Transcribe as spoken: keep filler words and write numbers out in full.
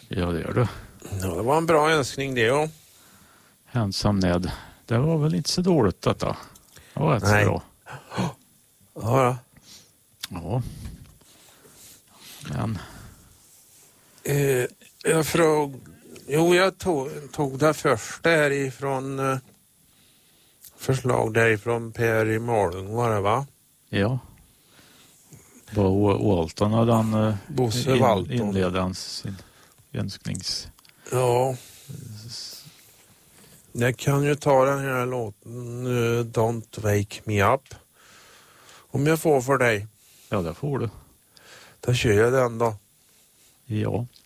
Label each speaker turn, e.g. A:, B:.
A: Ja, det gör du.
B: Ja, det var en bra önskning det, ja.
A: Ensam ned. Det var väl inte så dåligt detta. Det var rätt så
B: Nej.
A: bra.
B: Ja, ja.
A: Ja. Men...
B: Eh, jag fråg... Jo, jag tog, tog det först därifrån... Eh, förslag därifrån Per i Malung var det, va?
A: Ja. Bo Walton hade han eh,
B: Bosse
A: in,
B: Walton.
A: inledde hans sin önsknings...
B: Ja. Jag kan ju ta den här låten uh, Don't Wake Me Up. Om jag får för dig.
A: Ja, det får du.
B: Då kör jag den då.
A: Ja.